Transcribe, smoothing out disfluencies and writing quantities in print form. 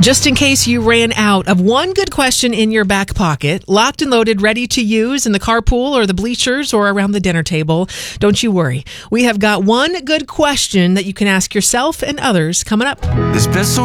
Just in case you ran out of one good question in your back pocket, locked and loaded, ready to use in the carpool or the bleachers or around the dinner table, don't you worry. We have got one good question that you can ask yourself and others coming up. This pistol